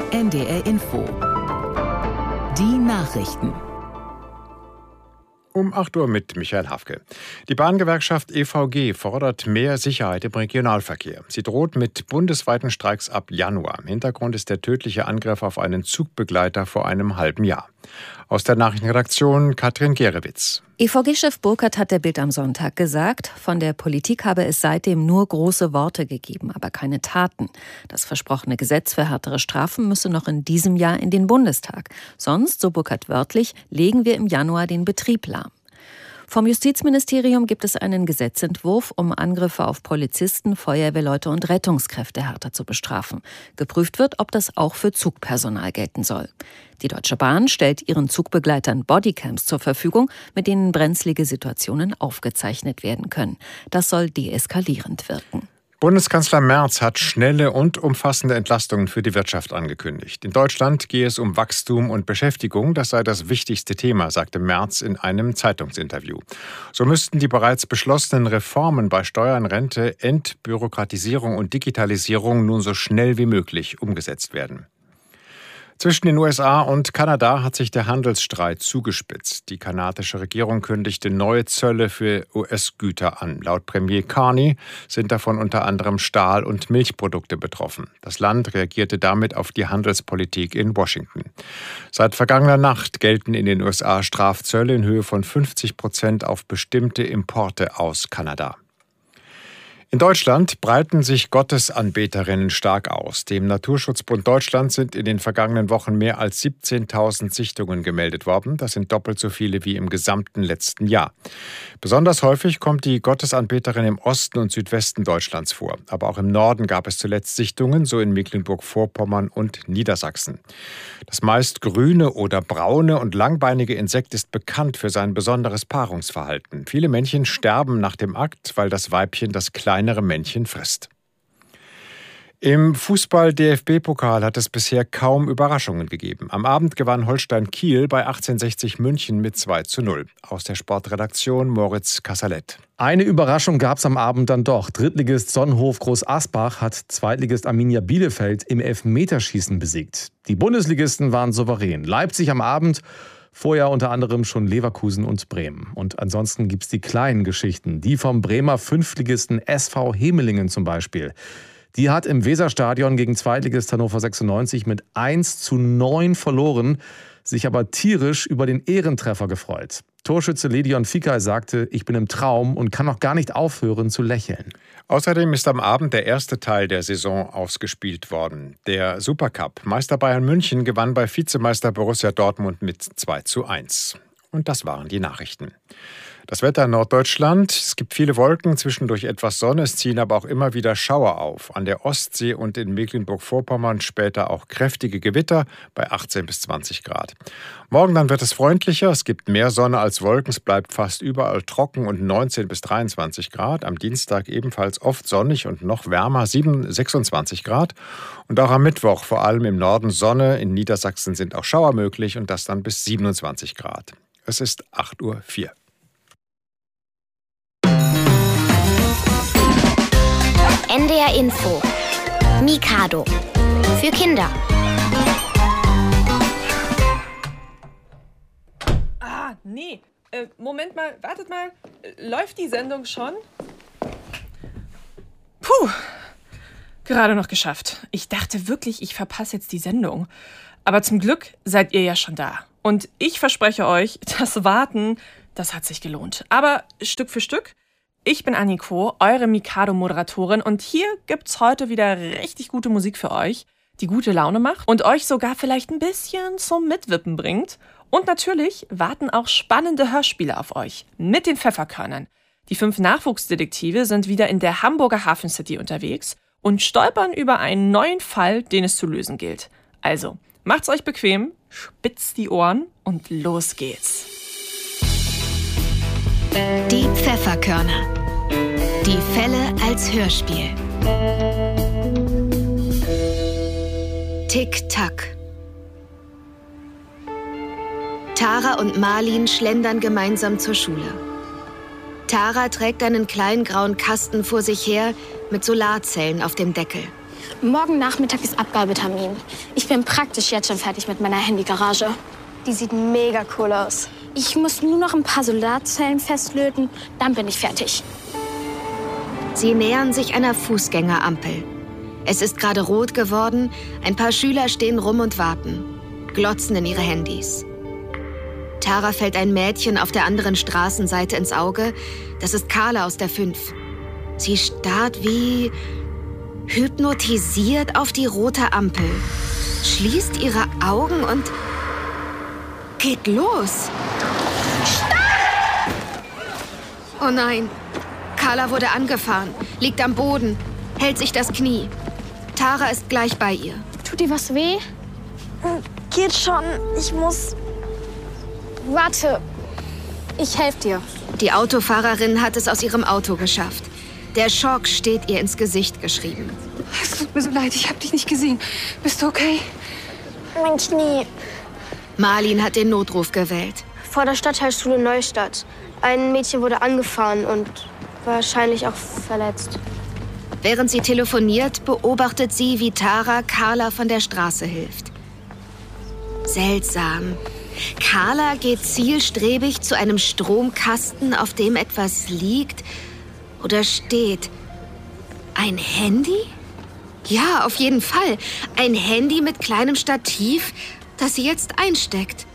NDR Info. Die Nachrichten. Um 8 Uhr mit Michael Hafke. Die Bahngewerkschaft EVG fordert mehr Sicherheit im Regionalverkehr. Sie droht mit bundesweiten Streiks ab Januar. Im Hintergrund ist der tödliche Angriff auf einen Zugbegleiter vor einem halben Jahr. Aus der Nachrichtenredaktion Katrin Gerewitz. EVG-Chef Burkhardt hat der Bild am Sonntag gesagt, von der Politik habe es seitdem nur große Worte gegeben, aber keine Taten. Das versprochene Gesetz für härtere Strafen müsse noch in diesem Jahr in den Bundestag. Sonst, so Burkhardt wörtlich, legen wir im Januar den Betrieb lahm. Vom Justizministerium gibt es einen Gesetzentwurf, um Angriffe auf Polizisten, Feuerwehrleute und Rettungskräfte härter zu bestrafen. Geprüft wird, ob das auch für Zugpersonal gelten soll. Die Deutsche Bahn stellt ihren Zugbegleitern Bodycams zur Verfügung, mit denen brenzlige Situationen aufgezeichnet werden können. Das soll deeskalierend wirken. Bundeskanzler Merz hat schnelle und umfassende Entlastungen für die Wirtschaft angekündigt. In Deutschland gehe es um Wachstum und Beschäftigung. Das sei das wichtigste Thema, sagte Merz in einem Zeitungsinterview. So müssten die bereits beschlossenen Reformen bei Steuern, Rente, Entbürokratisierung und Digitalisierung nun so schnell wie möglich umgesetzt werden. Zwischen den USA und Kanada hat sich der Handelsstreit zugespitzt. Die kanadische Regierung kündigte neue Zölle für US-Güter an. Laut Premier Carney sind davon unter anderem Stahl- und Milchprodukte betroffen. Das Land reagierte damit auf die Handelspolitik in Washington. Seit vergangener Nacht gelten in den USA Strafzölle in Höhe von 50% auf bestimmte Importe aus Kanada. In Deutschland breiten sich Gottesanbeterinnen stark aus. Dem Naturschutzbund Deutschland sind in den vergangenen Wochen mehr als 17.000 Sichtungen gemeldet worden. Das sind doppelt so viele wie im gesamten letzten Jahr. Besonders häufig kommt die Gottesanbeterin im Osten und Südwesten Deutschlands vor. Aber auch im Norden gab es zuletzt Sichtungen, so in Mecklenburg-Vorpommern und Niedersachsen. Das meist grüne oder braune und langbeinige Insekt ist bekannt für sein besonderes Paarungsverhalten. Viele Männchen sterben nach dem Akt, weil das Weibchen das kleinere Männchen frisst. Im Fußball-DFB-Pokal hat es bisher kaum Überraschungen gegeben. Am Abend gewann Holstein Kiel bei 1860 München mit 2:0. Aus der Sportredaktion Moritz Kassalet. Eine Überraschung gab es am Abend dann doch. Drittligist Sonnenhof Groß Asbach hat Zweitligist Arminia Bielefeld im Elfmeterschießen besiegt. Die Bundesligisten waren souverän. Leipzig am Abend, vorher unter anderem schon Leverkusen und Bremen. Und ansonsten gibt es die kleinen Geschichten. Die vom Bremer Fünftligisten SV Hemelingen zum Beispiel. Die hat im Weserstadion gegen Zweitligist Hannover 96 mit 1:9 verloren, sich aber tierisch über den Ehrentreffer gefreut. Torschütze Ledion Fikay sagte, ich bin im Traum und kann noch gar nicht aufhören zu lächeln. Außerdem ist am Abend der erste Teil der Saison ausgespielt worden. Der Supercup. Meister Bayern München gewann bei Vizemeister Borussia Dortmund mit 2:1. Und das waren die Nachrichten. Das Wetter in Norddeutschland. Es gibt viele Wolken, zwischendurch etwas Sonne. Es ziehen aber auch immer wieder Schauer auf. An der Ostsee und in Mecklenburg-Vorpommern später auch kräftige Gewitter bei 18 bis 20 Grad. Morgen dann wird es freundlicher. Es gibt mehr Sonne als Wolken. Es bleibt fast überall trocken und 19 bis 23 Grad. Am Dienstag ebenfalls oft sonnig und noch wärmer, 26 Grad. Und auch am Mittwoch vor allem im Norden Sonne. In Niedersachsen sind auch Schauer möglich und das dann bis 27 Grad. Es ist 8:04 Uhr. NDR Info. Mikado. Für Kinder. Nee. Moment mal, wartet mal. Läuft die Sendung schon? Puh. Gerade noch geschafft. Ich dachte wirklich, ich verpasse jetzt die Sendung. Aber zum Glück seid ihr ja schon da. Und ich verspreche euch, das Warten, das hat sich gelohnt. Aber Stück für Stück. Ich bin Anniko, eure Mikado-Moderatorin und hier gibt's heute wieder richtig gute Musik für euch, die gute Laune macht und euch sogar vielleicht ein bisschen zum Mitwippen bringt. Und natürlich warten auch spannende Hörspiele auf euch mit den Pfefferkörnern. Die 5 Nachwuchsdetektive sind wieder in der Hamburger Hafen City unterwegs und stolpern über einen neuen Fall, den es zu lösen gilt. Also, macht's euch bequem, spitzt die Ohren und los geht's. Die Pfefferkörner. Die Fälle als Hörspiel. Tick-Tack. Tara und Marlin schlendern gemeinsam zur Schule. Tara trägt einen kleinen grauen Kasten vor sich her mit Solarzellen auf dem Deckel. Morgen Nachmittag ist Abgabetermin. Ich bin praktisch jetzt schon fertig mit meiner Handygarage. Die sieht mega cool aus. Ich muss nur noch ein paar Solarzellen festlöten, dann bin ich fertig. Sie nähern sich einer Fußgängerampel. Es ist gerade rot geworden, ein paar Schüler stehen rum und warten, glotzen in ihre Handys. Tara fällt ein Mädchen auf der anderen Straßenseite ins Auge. Das ist Carla aus der 5. Sie starrt wie hypnotisiert auf die rote Ampel, schließt ihre Augen und geht los. Stopp! Oh nein, Carla wurde angefahren, liegt am Boden, hält sich das Knie. Tara ist gleich bei ihr. Tut dir was weh? Geht schon. Ich muss... Warte, ich helfe dir. Die Autofahrerin hat es aus ihrem Auto geschafft. Der Schock steht ihr ins Gesicht geschrieben. Es tut mir so leid, ich habe dich nicht gesehen. Bist du okay? Mein Knie. Marlin hat den Notruf gewählt. Vor der Stadtteilschule Neustadt. Ein Mädchen wurde angefahren und wahrscheinlich auch verletzt. Während sie telefoniert, beobachtet sie, wie Tara Carla von der Straße hilft. Seltsam. Carla geht zielstrebig zu einem Stromkasten, auf dem etwas liegt oder steht. Ein Handy? Ja, auf jeden Fall. Ein Handy mit kleinem Stativ, das sie jetzt einsteckt.